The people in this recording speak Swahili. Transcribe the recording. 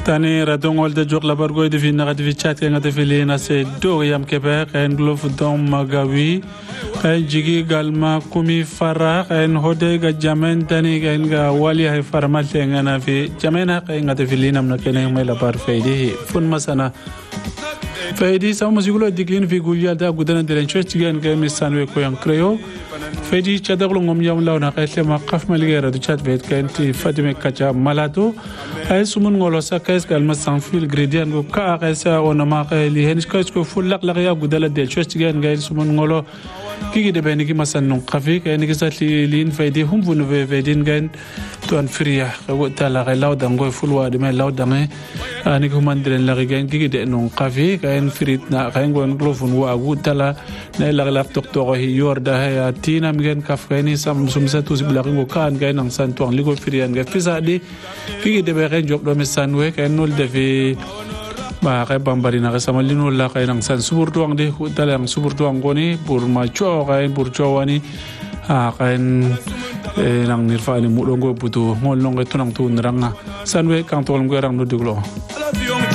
tani radongol de jok labar goy de finna de chat nga de filina se do yam kebe en glof dom magawi en jigi galma kumi fara en hode ga jamen tani ga wali hay farmal ngana fi jamena nga de filina na kene me labar feidi fun masana feidi sa musigulo diglin fi gulya da gudana de lenchest gen ga misanwe ko yan creo feidi chadaglo ngom yam lawna qetle ma qaf maligera du chat bet kanti fadime kacha malado ay sumun ngolo sa kais galma san fil gradient go ka qesa onama qali hen kais ko fulaq la ya gudala de chest gen ga sumun ngolo kigi de beniki masan non qafi ka ni gisatli lin feidi hum vunu vedin gen to an friya ko tala ga lawdan go fulwa de me lawdan ani ko mandren la gen kigi de non qafi ka en frit na ka ngon glofun wa gudala na la la doctor hi yorda ha tina mgen kafkani sam sumsa tus blaringo kan ga nan san to ligo friyan ga fisadi kigi de be gen jok do mesanwe ka nol de fi ba kay bambari na kasama lino la kay nang san subur tuang de talang subur tuang ko ni pur macho kay pur chawani kay nang nirfa ni mulongo butu ngol nong ito nang tunranga sanwe kang tolong ko rang no diglo